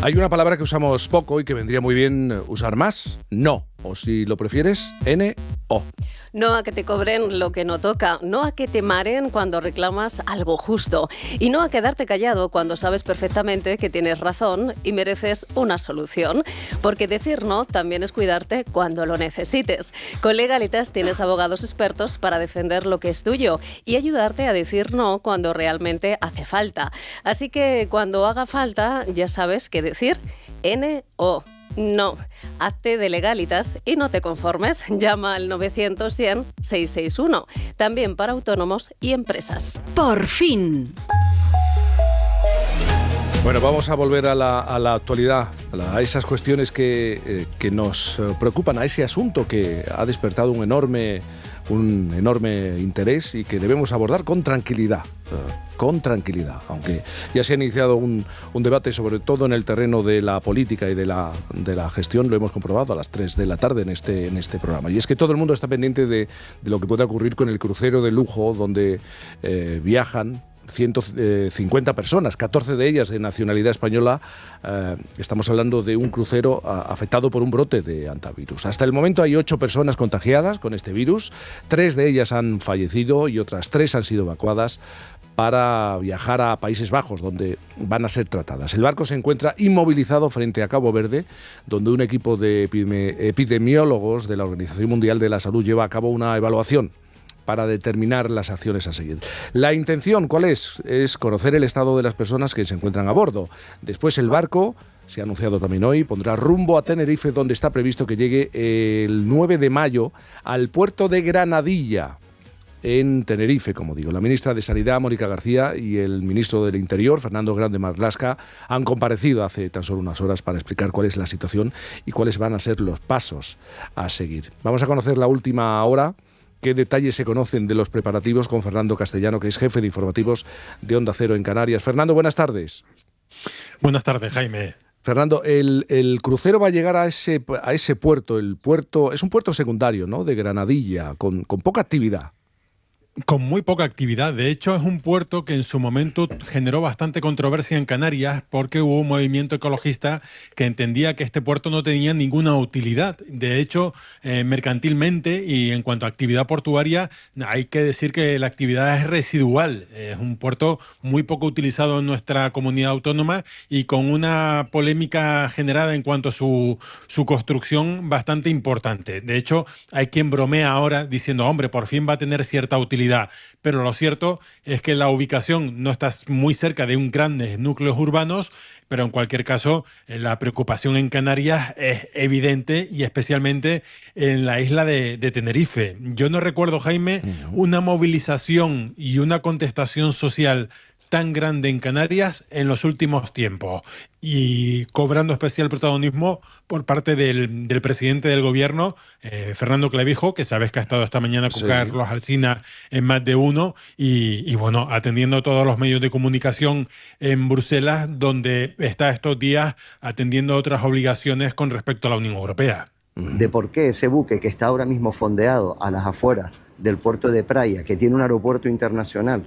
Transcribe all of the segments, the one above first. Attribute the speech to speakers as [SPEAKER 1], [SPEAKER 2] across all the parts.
[SPEAKER 1] Hay una palabra que usamos poco y que vendría muy bien usar más: no. O si lo prefieres, N-O.
[SPEAKER 2] No a que te cobren lo que no toca, no a que te mareen cuando reclamas algo justo y no a quedarte callado cuando sabes perfectamente que tienes razón y mereces una solución. Porque decir no también es cuidarte cuando lo necesites. Con Legalitas tienes abogados expertos para defender lo que es tuyo y ayudarte a decir no cuando realmente hace falta. Así que cuando haga falta ya sabes qué decir: N-O. No, hazte de Legalitas y no te conformes. Llama al 900-100-661. También para autónomos y empresas.
[SPEAKER 3] Por fin.
[SPEAKER 1] Bueno, vamos a volver a la actualidad, a esas cuestiones que nos preocupan, a ese asunto que ha despertado un enorme interés y que debemos abordar con tranquilidad. Aunque ya se ha iniciado un debate, sobre todo en el terreno de la política y de la gestión. Lo hemos comprobado a las 3 de la tarde en este programa. Y es que todo el mundo está pendiente de lo que puede ocurrir con el crucero de lujo, donde viajan 150 personas, 14 de ellas de nacionalidad española. Estamos hablando de un crucero afectado por un brote de hantavirus. Hasta el momento hay 8 personas contagiadas con este virus, 3 de ellas han fallecido y otras 3 han sido evacuadas para viajar a Países Bajos, donde van a ser tratadas. El barco se encuentra inmovilizado frente a Cabo Verde, donde un equipo de epidemiólogos de la Organización Mundial de la Salud lleva a cabo una evaluación para determinar las acciones a seguir. La intención, ¿cuál es? Es conocer el estado de las personas que se encuentran a bordo. Después el barco, se ha anunciado también hoy, pondrá rumbo a Tenerife, donde está previsto que llegue el 9 de mayo al puerto de Granadilla, en Tenerife, como digo. La ministra de Sanidad, Mónica García, y el ministro del Interior, Fernando Grande Marlaska, han comparecido hace tan solo unas horas para explicar cuál es la situación y cuáles van a ser los pasos a seguir. Vamos a conocer la última hora. ¿Qué detalles se conocen de los preparativos con Fernando Castellano, que es jefe de informativos de Onda Cero en Canarias? Fernando, buenas tardes.
[SPEAKER 4] Buenas tardes, Jaime.
[SPEAKER 1] Fernando, el crucero va a llegar a ese puerto. El puerto es un puerto secundario, ¿no?, de Granadilla, con poca actividad.
[SPEAKER 4] Con muy poca actividad. De hecho, es un puerto que en su momento generó bastante controversia en Canarias porque hubo un movimiento ecologista que entendía que este puerto no tenía ninguna utilidad. De hecho, mercantilmente y en cuanto a actividad portuaria, hay que decir que la actividad es residual. Es un puerto muy poco utilizado en nuestra comunidad autónoma y con una polémica generada en cuanto a su construcción bastante importante. De hecho, hay quien bromea ahora diciendo: hombre, por fin va a tener cierta utilidad. Pero lo cierto es que la ubicación no está muy cerca de grandes núcleos urbanos, pero en cualquier caso la preocupación en Canarias es evidente y especialmente en la isla de Tenerife. Yo no recuerdo, Jaime, una movilización y una contestación social tan grande en Canarias en los últimos tiempos, y cobrando especial protagonismo por parte del presidente del gobierno, Fernando Clavijo, que sabes que ha estado esta mañana con Carlos Alsina en Más de Uno, y bueno, atendiendo a todos los medios de comunicación en Bruselas, donde está estos días atendiendo otras obligaciones con respecto a la Unión Europea.
[SPEAKER 5] De por qué ese buque que está ahora mismo fondeado a las afueras del puerto de Praia, que tiene un aeropuerto internacional,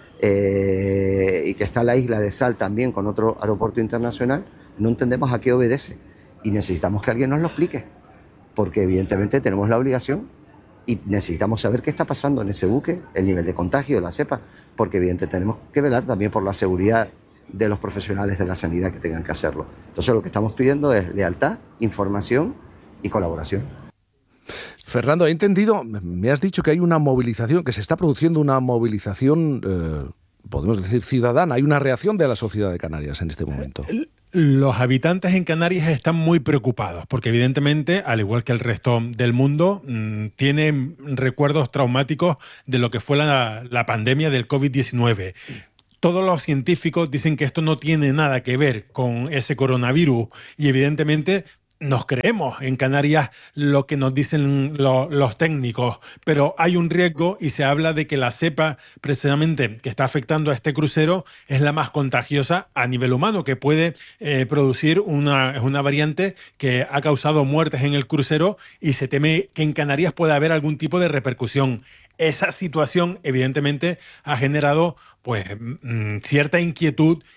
[SPEAKER 5] y que está la isla de Sal también con otro aeropuerto internacional, no entendemos a qué obedece y necesitamos que alguien nos lo explique, porque evidentemente tenemos la obligación y necesitamos saber qué está pasando en ese buque, el nivel de contagio, la cepa, porque evidentemente tenemos que velar también por la seguridad de los profesionales de la sanidad que tengan que hacerlo. Entonces lo que estamos pidiendo es lealtad, información y colaboración.
[SPEAKER 1] Fernando, he entendido, me has dicho que hay una movilización, que se está produciendo una movilización, podemos decir, ciudadana. Hay una reacción de la sociedad de Canarias en este momento.
[SPEAKER 4] Los habitantes en Canarias están muy preocupados porque evidentemente, al igual que el resto del mundo, tienen recuerdos traumáticos de lo que fue la pandemia del COVID-19. Todos los científicos dicen que esto no tiene nada que ver con ese coronavirus y evidentemente nos creemos en Canarias lo que nos dicen los técnicos, pero hay un riesgo y se habla de que la cepa precisamente que está afectando a este crucero es la más contagiosa a nivel humano, que puede producir una variante que ha causado muertes en el crucero y se teme que en Canarias pueda haber algún tipo de repercusión. Esa situación evidentemente ha generado pues cierta inquietud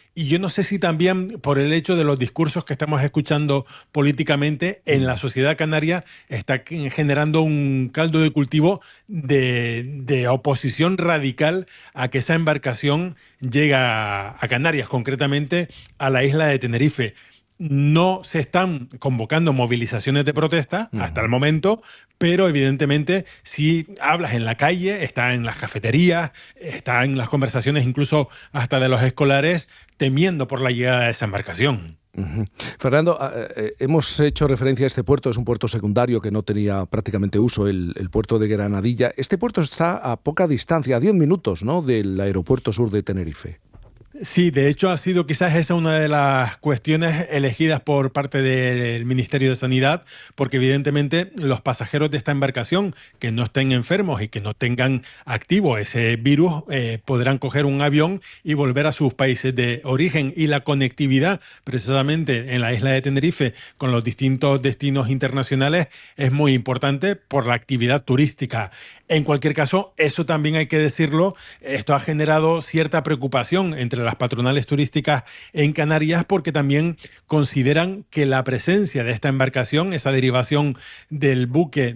[SPEAKER 4] Y yo no sé si también por el hecho de los discursos que estamos escuchando políticamente en la sociedad canaria está generando un caldo de cultivo de oposición radical a que esa embarcación llegue a Canarias, concretamente a la isla de Tenerife. No se están convocando movilizaciones de protesta hasta el momento, pero evidentemente si hablas en la calle, está en las cafeterías, está en las conversaciones incluso hasta de los escolares, temiendo por la llegada de esa embarcación.
[SPEAKER 1] Fernando, hemos hecho referencia a este puerto, es un puerto secundario que no tenía prácticamente uso, el puerto de Granadilla. Este puerto está a poca distancia, a 10 minutos, ¿no?, del aeropuerto sur de Tenerife.
[SPEAKER 4] Sí, de hecho ha sido quizás esa una de las cuestiones elegidas por parte del Ministerio de Sanidad, porque evidentemente los pasajeros de esta embarcación que no estén enfermos y que no tengan activo ese virus podrán coger un avión y volver a sus países de origen. Y la conectividad precisamente en la isla de Tenerife con los distintos destinos internacionales es muy importante por la actividad turística. En cualquier caso, eso también hay que decirlo, esto ha generado cierta preocupación entre las patronales turísticas en Canarias porque también consideran que la presencia de esta embarcación, esa derivación del buque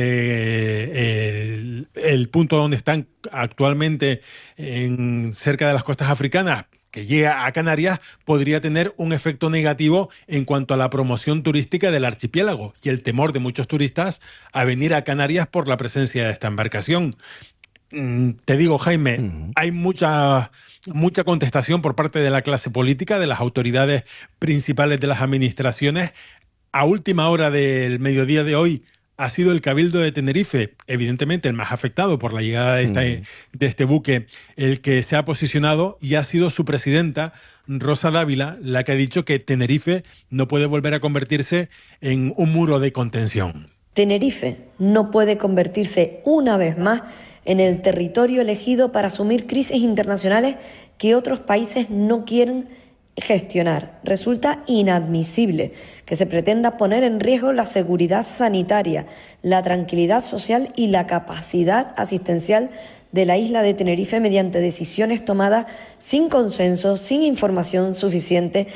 [SPEAKER 4] desde el punto donde están actualmente cerca de las costas africanas, que llega a Canarias, podría tener un efecto negativo en cuanto a la promoción turística del archipiélago y el temor de muchos turistas a venir a Canarias por la presencia de esta embarcación. Te digo, Jaime, hay mucha contestación por parte de la clase política, de las autoridades principales de las administraciones. A última hora del mediodía de hoy ha sido el Cabildo de Tenerife, evidentemente el más afectado por la llegada de este buque, el que se ha posicionado, y ha sido su presidenta, Rosa Dávila, la que ha dicho que Tenerife no puede volver a convertirse en un muro de contención.
[SPEAKER 3] Tenerife no puede convertirse una vez más en el territorio elegido para asumir crisis internacionales que otros países no quieren gestionar. Resulta inadmisible que se pretenda poner en riesgo la seguridad sanitaria, la tranquilidad social y la capacidad asistencial de la isla de Tenerife mediante decisiones tomadas sin consenso, sin información suficiente.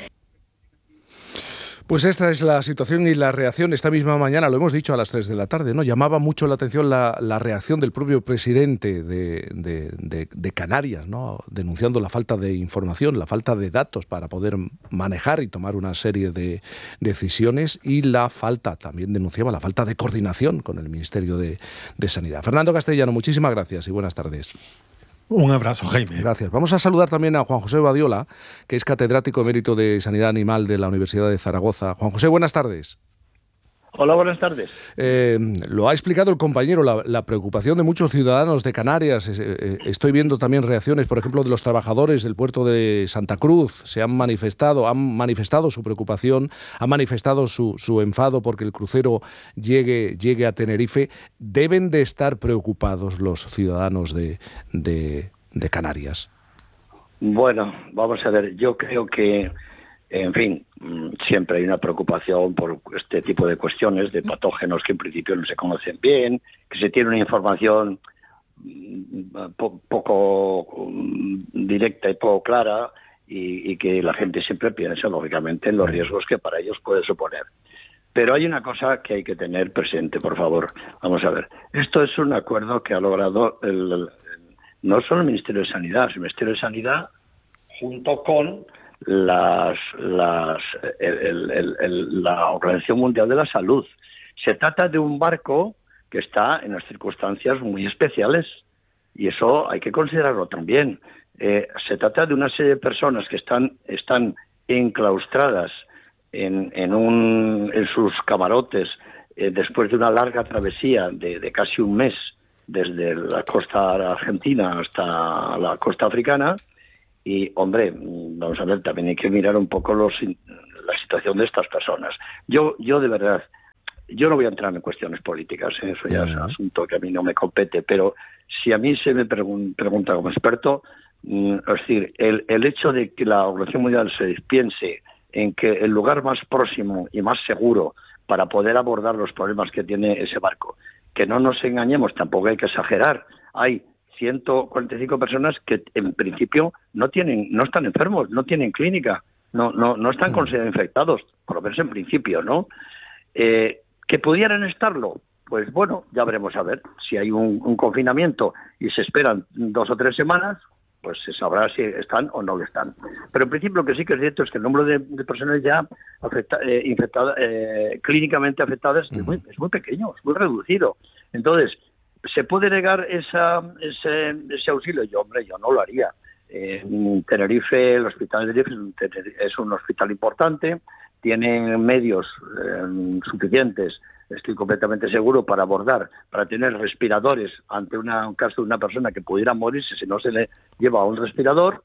[SPEAKER 1] Pues esta es la situación y la reacción esta misma mañana, lo hemos dicho a las 3 de la tarde, ¿no? Llamaba mucho la atención la reacción del propio presidente de Canarias, ¿no?, denunciando la falta de información, la falta de datos para poder manejar y tomar una serie de decisiones, y la falta, también denunciaba la falta de coordinación con el Ministerio de Sanidad. Fernando Castellano, muchísimas gracias y buenas tardes.
[SPEAKER 4] Un abrazo, Jaime.
[SPEAKER 1] Gracias. Vamos a saludar también a Juan José Badiola, que es catedrático emérito de Sanidad Animal de la Universidad de Zaragoza. Juan José, buenas tardes.
[SPEAKER 6] Hola, buenas tardes.
[SPEAKER 1] Lo ha explicado el compañero, la preocupación de muchos ciudadanos de Canarias. Estoy viendo también reacciones, por ejemplo, de los trabajadores del puerto de Santa Cruz. Han manifestado su preocupación, han manifestado su enfado porque el crucero llegue a Tenerife. ¿Deben de estar preocupados los ciudadanos de Canarias?
[SPEAKER 6] Bueno, vamos a ver, yo creo que, en fin, siempre hay una preocupación por este tipo de cuestiones, de patógenos que en principio no se conocen bien, que se tiene una información poco directa y poco clara, y que la gente siempre piensa, lógicamente, en los riesgos que para ellos puede suponer. Pero hay una cosa que hay que tener presente, por favor. Vamos a ver, esto es un acuerdo que ha logrado no solo el Ministerio de Sanidad, el Ministerio de Sanidad junto con la Organización Mundial de la Salud. Se trata de un barco que está en unas circunstancias muy especiales, y eso hay que considerarlo también. Se trata de una serie de personas que están enclaustradas en sus camarotes después de una larga travesía de casi un mes desde la costa argentina hasta la costa africana. Y, hombre, vamos a ver, también hay que mirar un poco la situación de estas personas. Yo de verdad, yo no voy a entrar en cuestiones políticas, eso ya es un asunto que a mí no me compete, pero si a mí se me pregunta como experto, es decir, el hecho de que la Organización Mundial se piense en que el lugar más próximo y más seguro para poder abordar los problemas que tiene ese barco, que no nos engañemos, tampoco hay que exagerar, hay 145 personas que en principio no están enfermos, no tienen clínica, no están considerados infectados, por lo menos en principio, ¿no? ¿Que pudieran estarlo? Pues bueno, ya veremos a ver. Si hay un confinamiento y se esperan 2 o 3 semanas, pues se sabrá si están o no lo están. Pero en principio lo que sí que es cierto es que el número de personas ya infectadas, clínicamente afectadas es muy pequeño, es muy reducido. Entonces, ¿se puede negar ese auxilio? Yo no lo haría. En Tenerife, el hospital de Tenerife es un hospital importante, tiene medios suficientes, estoy completamente seguro, para tener respiradores ante un caso de una persona que pudiera morirse si no se le lleva a un respirador.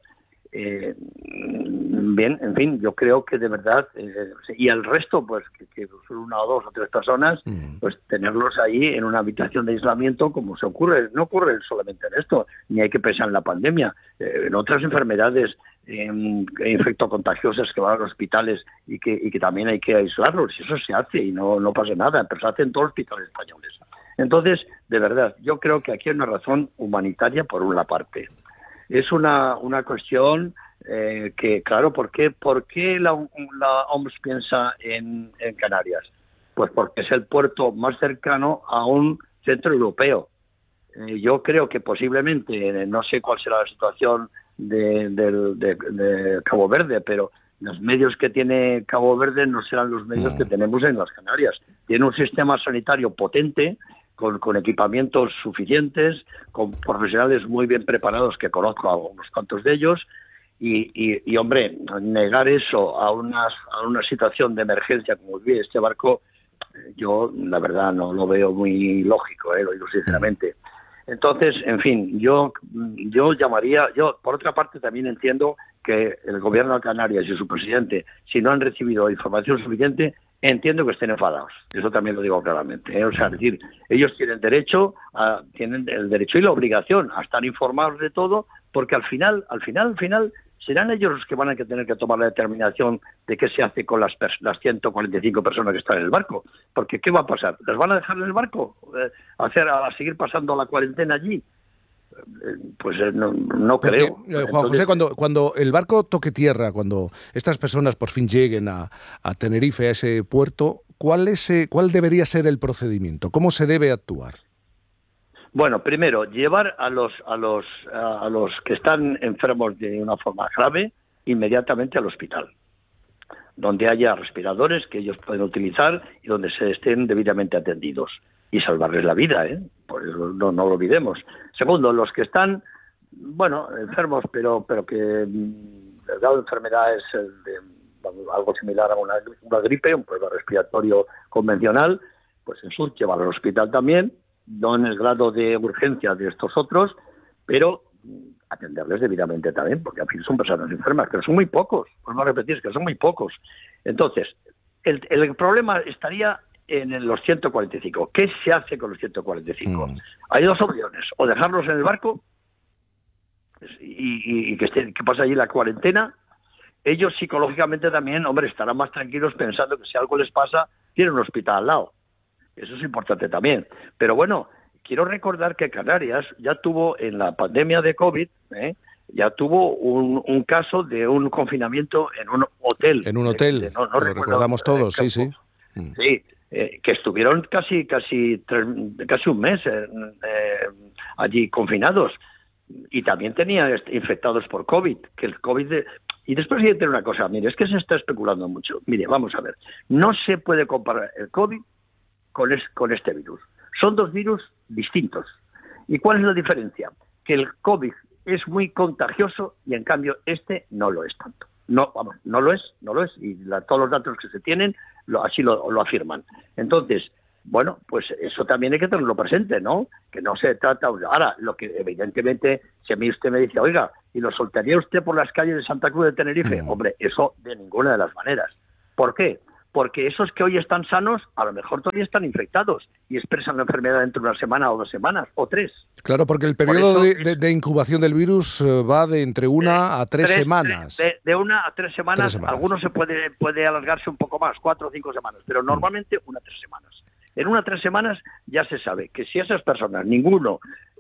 [SPEAKER 6] Bien, en fin, yo creo que de verdad, y el resto, pues que son 1 o 2 o 3 personas, pues tenerlos ahí en una habitación de aislamiento, como no ocurre solamente en esto, ni hay que pensar en la pandemia, en otras enfermedades infectocontagiosas que van a los hospitales y que también hay que aislarlos, y eso se hace y no pasa nada, pero se hace en todos los hospitales españoles. Entonces, de verdad, yo creo que aquí hay una razón humanitaria por una parte. Es una cuestión que, claro, ¿por qué la OMS piensa en Canarias? Pues porque es el puerto más cercano a un centro europeo. Yo creo que posiblemente, no sé cuál será la situación de Cabo Verde, pero los medios que tiene Cabo Verde no serán los medios que tenemos en las Canarias. Tiene un sistema sanitario potente, con equipamientos suficientes, con profesionales muy bien preparados, que conozco a unos cuantos de ellos, y hombre, negar eso a una situación de emergencia como vive este barco, yo la verdad no lo veo muy lógico, lo digo sinceramente. Entonces, en fin, yo llamaría, por otra parte también entiendo que el gobierno de Canarias y su presidente, si no han recibido información suficiente, entiendo que estén enfadados. Eso también lo digo claramente, O sea, es decir, ellos tienen el derecho y la obligación a estar informados de todo, porque al final serán ellos los que van a tener que tomar la determinación de qué se hace con las 145 personas que están en el barco. Porque ¿qué va a pasar? ¿Les van a dejar en el barco? ¿A seguir pasando la cuarentena allí? Pues no creo.
[SPEAKER 1] Juan José, cuando el barco toque tierra, cuando estas personas por fin lleguen a Tenerife, a ese puerto, ¿cuál debería ser el procedimiento? ¿Cómo se debe actuar?
[SPEAKER 6] Bueno, primero, llevar a los que están enfermos de una forma grave inmediatamente al hospital, donde haya respiradores que ellos pueden utilizar y donde se estén debidamente atendidos, y salvarles la vida, por eso no lo olvidemos. Segundo, los que están, enfermos, pero que el grado de enfermedad es algo similar a una gripe, un problema respiratorio convencional, pues eso, llevarlo al hospital también, no en el grado de urgencia de estos otros, pero atenderles debidamente también, porque al fin son personas enfermas, pero son muy pocos, vuelvo a repetir, es que son muy pocos. Entonces, el problema estaría en los 145. ¿Qué se hace con los 145? Hay 2 opciones, o dejarlos en el barco y que pasa allí la cuarentena. Ellos psicológicamente también, estarán más tranquilos pensando que si algo les pasa, tienen un hospital al lado. Eso es importante también. Pero bueno, quiero recordar que Canarias ya tuvo, en la pandemia de COVID, ya tuvo un caso de un confinamiento en un hotel.
[SPEAKER 1] En un hotel, lo recordamos todos, sí. Sí,
[SPEAKER 6] que estuvieron casi un mes allí confinados. Y también tenían infectados por COVID, que el COVID... Y después hay que tener una cosa, mire, es que se está especulando mucho. Mire, vamos a ver, no se puede comparar el COVID con este virus. Son 2 virus distintos. ¿Y cuál es la diferencia? Que el COVID es muy contagioso y en cambio este no lo es tanto. No lo es. Y todos los datos que se tienen así lo afirman. Entonces, pues eso también hay que tenerlo presente, ¿no? Que no se trata... Ahora, lo que evidentemente, si a mí usted me dice, oiga, ¿y lo soltaría usted por las calles de Santa Cruz de Tenerife? Hombre, eso de ninguna de las maneras. ¿Por qué? Porque esos que hoy están sanos, a lo mejor todavía están infectados y expresan la enfermedad dentro de 1 semana o 2 semanas o 3.
[SPEAKER 1] Claro, porque el periodo de incubación del virus va de entre 1 a 3 semanas.
[SPEAKER 6] De 1 a 3 semanas, algunos se puede alargarse un poco más, 4 o 5 semanas, pero normalmente 1 a 3 semanas. En 1 a 3 semanas ya se sabe que si esas personas, ninguno,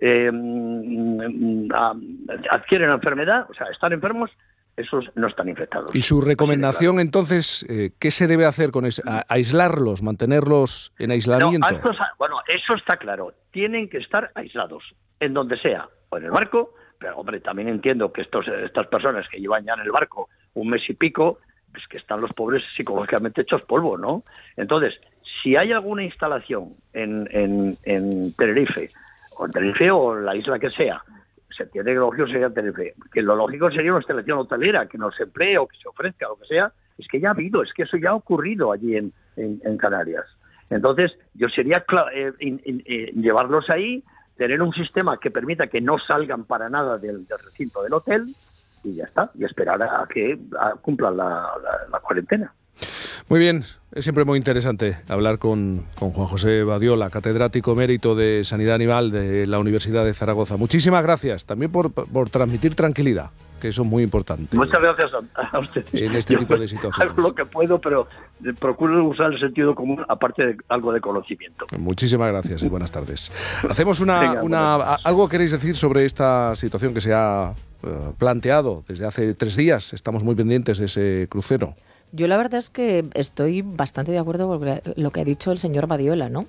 [SPEAKER 6] adquieren la enfermedad, o sea, están enfermos, esos no están infectados.
[SPEAKER 1] ¿Y su recomendación, entonces, qué se debe hacer con eso? ¿Aislarlos, mantenerlos en aislamiento?
[SPEAKER 6] No, bueno, eso está claro. Tienen que estar aislados, en donde sea, o en el barco, pero, hombre, también entiendo que estas personas que llevan ya en el barco 1 mes y pico, pues que están los pobres psicológicamente hechos polvo, ¿no? Entonces, si hay alguna instalación en Tenerife, o en la isla que sea, se entiende que lo lógico sería Tenerife, que lo lógico sería una instalación hotelera que nos emplee o que se ofrezca, lo que sea, es que ya ha habido, es que eso ya ha ocurrido allí en Canarias. Entonces, yo sería llevarlos ahí, tener un sistema que permita que no salgan para nada del recinto del hotel y ya está, y esperar a que cumplan la cuarentena.
[SPEAKER 1] Muy bien, es siempre muy interesante hablar con Juan José Badiola, catedrático emérito de Sanidad Animal de la Universidad de Zaragoza. Muchísimas gracias también por transmitir tranquilidad, que eso es muy importante.
[SPEAKER 6] Muchas gracias a usted.
[SPEAKER 1] En este tipo de situaciones.
[SPEAKER 6] Hago lo que puedo, pero procuro usar el sentido común, aparte de algo de conocimiento.
[SPEAKER 1] Muchísimas gracias y buenas tardes. Hacemos ¿algo queréis decir sobre esta situación que se ha planteado desde hace 3 días? Estamos muy pendientes de ese crucero.
[SPEAKER 7] Yo la verdad es que estoy bastante de acuerdo con lo que ha dicho el señor Badiola, ¿no?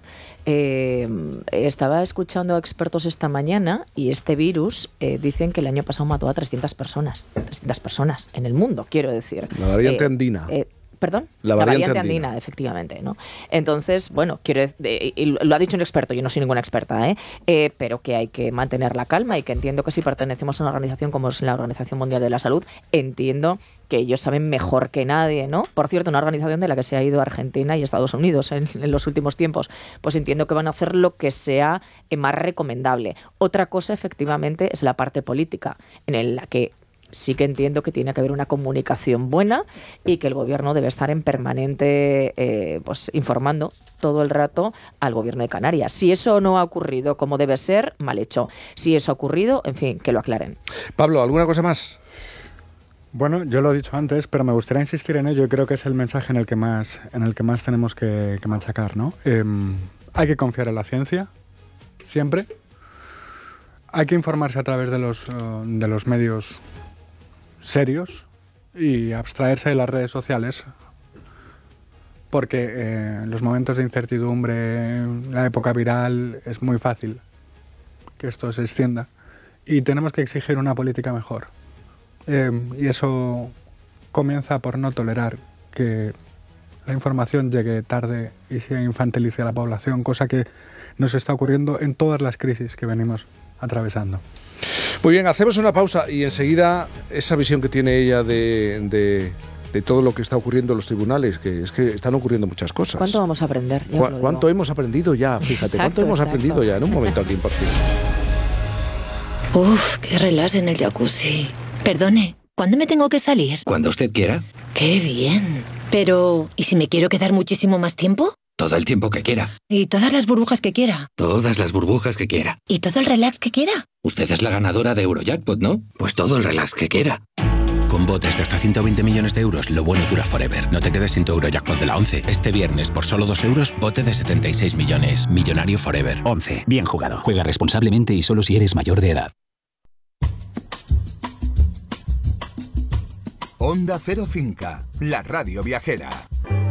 [SPEAKER 7] Estaba escuchando a expertos esta mañana y este virus dicen que el año pasado mató a 300 personas. 300 personas en el mundo, quiero decir.
[SPEAKER 1] La variante andina.
[SPEAKER 7] ¿Perdón? La variante andina, efectivamente, ¿no? Entonces, bueno, y lo ha dicho un experto, yo no soy ninguna experta, pero que hay que mantener la calma y que entiendo que si pertenecemos a una organización como es la Organización Mundial de la Salud, entiendo que ellos saben mejor que nadie, ¿no? Por cierto, una organización de la que se ha ido Argentina y Estados Unidos en los últimos tiempos, pues entiendo que van a hacer lo que sea más recomendable. Otra cosa, efectivamente, es la parte política, en la que sí que entiendo que tiene que haber una comunicación buena y que el gobierno debe estar en permanente pues informando todo el rato al gobierno de Canarias. Si eso no ha ocurrido como debe ser, mal hecho. Si eso ha ocurrido, en fin, que lo aclaren.
[SPEAKER 1] Pablo, ¿alguna cosa más?
[SPEAKER 8] Bueno, yo lo he dicho antes, pero me gustaría insistir en ello. Creo que es el mensaje en el que más tenemos que machacar, ¿no? Hay que confiar en la ciencia, siempre. Hay que informarse a través de los medios serios y abstraerse de las redes sociales, porque en los momentos de incertidumbre, en la época viral, es muy fácil que esto se extienda y tenemos que exigir una política mejor. Y eso comienza por no tolerar que la información llegue tarde y se infantilice a la población, cosa que nos está ocurriendo en todas las crisis que venimos atravesando.
[SPEAKER 1] Muy bien, hacemos una pausa y enseguida esa visión que tiene ella de todo lo que está ocurriendo en los tribunales, que es que están ocurriendo muchas cosas.
[SPEAKER 7] ¿Cuánto vamos a aprender?
[SPEAKER 1] ¿Cuánto hemos aprendido ya? Fíjate, ¿cuánto hemos aprendido ya en un momento aquí en Por Fin?
[SPEAKER 9] Uf, qué relax en el jacuzzi. Perdone, ¿cuándo me tengo que salir?
[SPEAKER 10] Cuando usted quiera.
[SPEAKER 9] ¡Qué bien! Pero, ¿y si me quiero quedar muchísimo más tiempo?
[SPEAKER 10] Todo el tiempo que quiera.
[SPEAKER 9] ¿Y todas las burbujas que quiera?
[SPEAKER 10] Todas las burbujas que quiera.
[SPEAKER 9] ¿Y todo el relax que quiera?
[SPEAKER 10] Usted es la ganadora de Eurojackpot, ¿no? Pues todo el relax que quiera. Con botes de hasta 120 millones de euros, lo bueno dura forever. No te quedes sin tu Eurojackpot de la 11. Este viernes, por solo 2 euros, bote de 76 millones. Millonario forever.
[SPEAKER 11] 11. Bien jugado. Juega responsablemente y solo si eres mayor de edad.
[SPEAKER 12] Onda 05, la radio viajera.